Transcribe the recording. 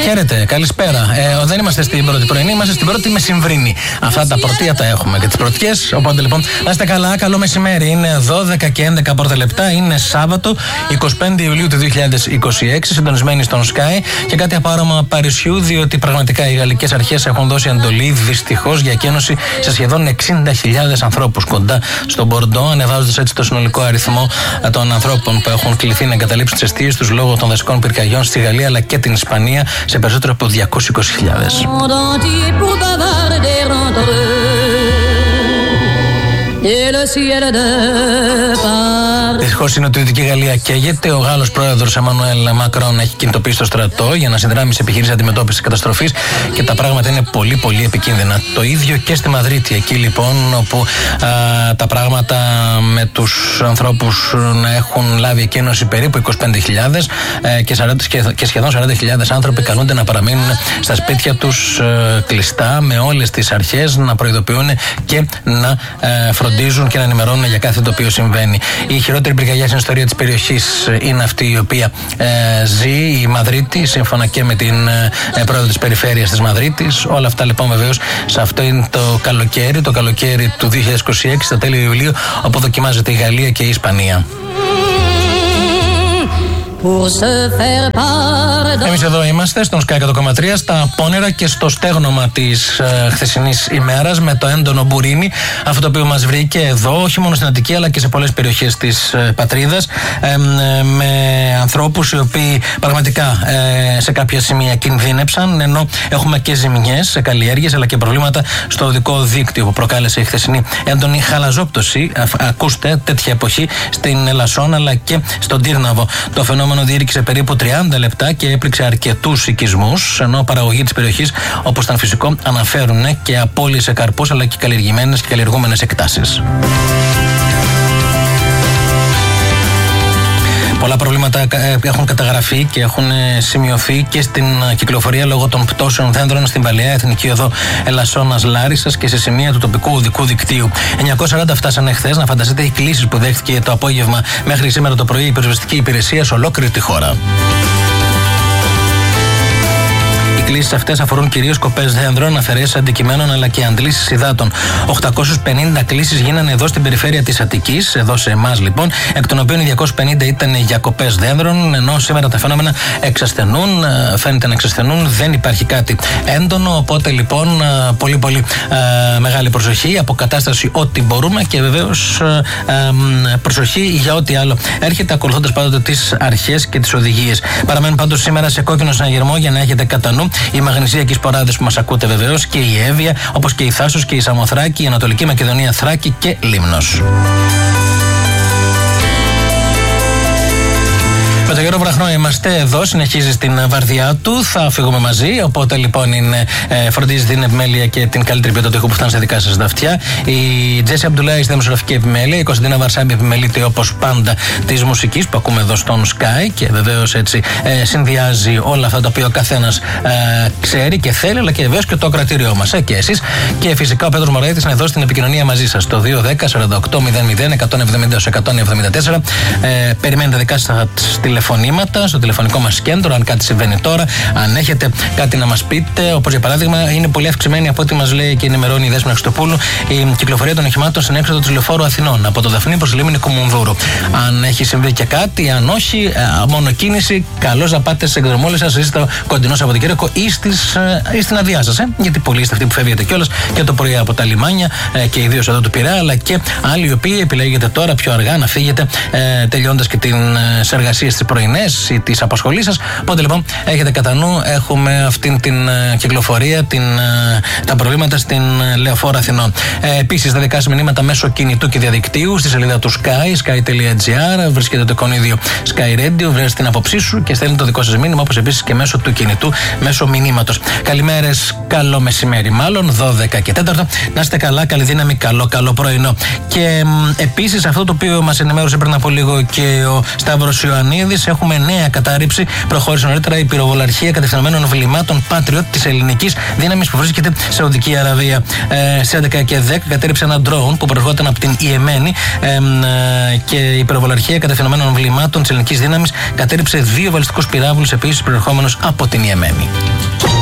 Χαίρετε, καλησπέρα. Δεν είμαστε στην πρώτη πρωινή, είμαστε στην πρώτη μεσημβρινή. Αυτά τα πρωτεία τα έχουμε και τις πρωτιές. Οπότε λοιπόν, να είστε καλά, καλό μεσημέρι. Είναι 12 και 11 πρώτα λεπτά. Είναι Σάββατο, 25 Ιουλίου του 2026, συντονισμένοι στον Sky. Και κάτι απάρωμα Παρισιού, διότι πραγματικά οι γαλλικές αρχές έχουν δώσει εντολή δυστυχώς για εκένωση σε σχεδόν 60.000 ανθρώπους κοντά στον Μπορντό, ανεβάζοντας έτσι το συνολικό αριθμό των ανθρώπων που έχουν κληθεί να εγκαταλείψουν τις αιστείες τους λόγω των δασικών πυρκαγιών στη Γαλλία αλλά και την Ισπανία σε περισσότερο από 220.000. Δυστυχώς η νοτιοδυτική Γαλλία καίγεται. Ο Γάλλος πρόεδρος Εμμανουέλ Μακρόν έχει κινητοποιήσει το στρατό για να συνδράμει σε επιχειρήσεις αντιμετώπισης καταστροφής και τα πράγματα είναι πολύ πολύ επικίνδυνα. Το ίδιο και στη Μαδρίτη, εκεί λοιπόν όπου τα πράγματα με τους ανθρώπους να έχουν λάβει εκένωση περίπου 25.000 και σχεδόν 40.000 άνθρωποι καλούνται να παραμείνουν στα σπίτια τους κλειστά, με όλες τις αρχές να προειδοποιούν και να φροντίζουν και να ενημερώνουν για κάθε το οποίο συμβαίνει. Η χειρότερη πυρκαγιά στην ιστορία της περιοχής είναι αυτή η οποία ζει η Μαδρίτη, σύμφωνα και με την πρόεδρο της περιφέρειας της Μαδρίτης. Όλα αυτά λοιπόν βεβαίως σε αυτό είναι το καλοκαίρι του 2026, στα τέλη Ιουλίου, όπου δοκιμάζεται η Γαλλία και η Ισπανία. Εμείς εδώ είμαστε στον Sky 100,3 στα πόνερα και στο στέγνομα της χθεσινής ημέρας, με το έντονο μπουρίνι, αυτό το οποίο μας βρήκε εδώ, όχι μόνο στην Αττική αλλά και σε πολλές περιοχές της πατρίδας, με ανθρώπους οι οποίοι πραγματικά σε κάποια σημεία κινδύνεψαν, ενώ έχουμε και ζημιές σε καλλιέργειες αλλά και προβλήματα στο οδικό δίκτυο που προκάλεσε η χθεσινή έντονη χαλαζόπτωση. Ακούστε, τέτοια εποχή στην Ελασσόν αλλά και στον Τύρναβο. Το φαινόμενο διήρκησε περίπου 30 λεπτά και έπληξε αρκετούς οικισμούς, ενώ παραγωγοί της περιοχής, όπως ήταν φυσικό, αναφέρουν και απώλειες σε καρπούς αλλά και καλλιεργημένες και καλλιεργούμενες εκτάσεις. Πολλά προβλήματα έχουν καταγραφεί και έχουν σημειωθεί και στην κυκλοφορία λόγω των πτώσεων δέντρων στην παλαιά Εθνική Οδό Ελασσόνας Λάρισσας και σε σημεία του τοπικού οδικού δικτύου. 940 φτάσανε χθες, να φανταστείτε οι κλήσεις που δέχτηκε το απόγευμα μέχρι σήμερα το πρωί η πυροσβεστική υπηρεσία σε ολόκληρη τη χώρα. Οι κλήσεις αυτές αφορούν κυρίως κοπές δέντρων, αφαιρέσεις αντικειμένων αλλά και αντλήσεις υδάτων. 850 κλήσεις γίνανε εδώ στην περιφέρεια της Αττικής, εδώ σε εμάς λοιπόν, εκ των οποίων οι 250 ήταν για κοπές δέντρων, ενώ σήμερα τα φαινόμενα εξασθενούν, φαίνεται να εξασθενούν, δεν υπάρχει κάτι έντονο, οπότε λοιπόν πολύ πολύ μεγάλη προσοχή, αποκατάσταση ό,τι μπορούμε και βεβαίως προσοχή για ό,τι άλλο έρχεται, ακολουθώντας πάντοτε τις αρχές και τις οδηγίες. Παραμένουν πάντως σήμερα σε κόκκινο συναγερμό για να έχετε κατά νου οι μαγνησιακοί σποράδες που μας ακούτε βεβαίως, και η Εύβοια, όπως και η Θάσος και η Σαμοθράκη, η Ανατολική Μακεδονία, Θράκη και Λίμνος. Με τον Γιώργο Βραχνό είμαστε εδώ, συνεχίζει στην βαρδιά του, θα φύγουμε μαζί, οπότε λοιπόν φροντίζει την επιμέλεια και την καλύτερη ποιότητα του ήχου που φτάνει στα δικά σας τα αυτιά. Η Τζέσι Αμπτουλάη στη δημοσιογραφική επιμέλεια, η Κωνσταντίνα Βαρσάμπη επιμελείται όπως πάντα της μουσικής που ακούμε εδώ στον Sky και βεβαίως έτσι συνδυάζει όλα αυτά τα οποία ο καθένας ξέρει και θέλει, αλλά και βεβαίως και το κρατήριό μας και εσείς. Και φυσικά ο Πέτρος Μωραήτης είναι εδώ στην επικοινωνία μαζί σας, το 210-48-00-174. Περιμένετε τα δικά σας τηλεφωνήματα στο τηλεφωνικό μας κέντρο, αν κάτι συμβαίνει τώρα, αν έχετε κάτι να μας πείτε, όπως για παράδειγμα είναι πολύ αυξημένη από ό,τι μας λέει και ενημερώνει η Δέσποινα Χριστοπούλου η κυκλοφορία των οχημάτων στην έξοδο της Λεωφόρου Αθηνών από το Δαφνί προς Λίμνη Κουμουνδούρου. Αν έχει συμβεί και κάτι, αν όχι, μόνο κίνηση, καλώς να πάτε σε εκδρομόλες σας ή στο κοντινό Σαββατοκύριακο ή στην αδειά σας, γιατί πολλοί είστε αυτοί που φεύγετε κιόλας και το πρωί από τα λιμάνια και ιδίως εδώ του Πειραιά, αλλά και άλλοι οι οποίοι επιλέγετε τώρα πιο αργά να φύγετε τελειώντας και τις εργασίες τις πρωινές ή τις απασχολήσεις σας. Οπότε λοιπόν έχετε κατά νου, έχουμε αυτήν την κυκλοφορία, τα προβλήματα στην Λεωφόρο Αθηνών. Επίσης, τα δικά σας μηνύματα μέσω κινητού και διαδικτύου στη σελίδα του Sky, sky.gr, βρίσκεται το εικονίδιο Sky Radio, βρες την άποψή σου και στέλνει το δικό σας μήνυμα, όπως επίσης και μέσω του κινητού, μέσω μηνύματος. Καλημέρες, καλό μεσημέρι, μάλλον 12 και 4. Να είστε καλά, καλή δύναμη, καλό πρωινό. Και επίσης, αυτό το οποίο μας ενημέρωσε πριν από λίγο και ο Σταύρος Ιωαννίδης, έχουμε νέα κατάρριψη. Προχώρησε νωρίτερα η πυροβολαρχία κατευθυνωμένων βλημάτων Patriot της ελληνικής δύναμης που βρίσκεται σε Σαουδική Αραβία. Στις 11 και 10 κατέρριψε ένα ντρόουν που προερχόταν από την Ιεμένη και η πυροβολαρχία κατευθυνωμένων βλημάτων της ελληνικής δύναμης κατέρριψε 2 βαλιστικούς πυράβλους επίσης προερχόμενους από την Ιεμένη.